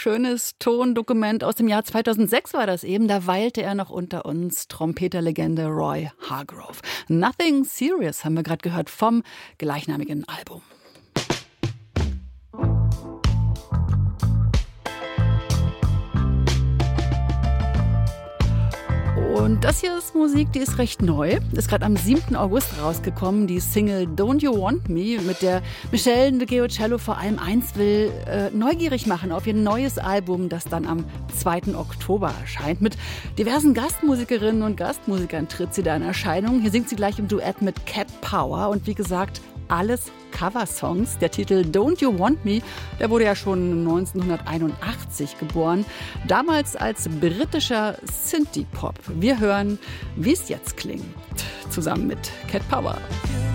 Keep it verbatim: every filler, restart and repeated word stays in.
schönes Tondokument aus dem Jahr zweitausendsechs war das eben. Da weilte er noch unter uns, Trompeterlegende Roy Hargrove. Nothing Serious haben wir gerade gehört vom gleichnamigen Album. Und das hier ist Musik, die ist recht neu. Ist gerade am siebten August rausgekommen, die Single Don't You Want Me, mit der Michelle Ndegeocello vor allem eins will, äh, neugierig machen auf ihr neues Album, das dann am zweiten Oktober erscheint. Mit diversen Gastmusikerinnen und Gastmusikern tritt sie da in Erscheinung. Hier singt sie gleich im Duett mit Cat Power und wie gesagt, alles Coversongs. Der Titel Don't You Want Me, der wurde ja schon neunzehnhunderteinundachtzig geboren. Damals als britischer Synthie-Pop. Wir hören, wie es jetzt klingt, zusammen mit Cat Power.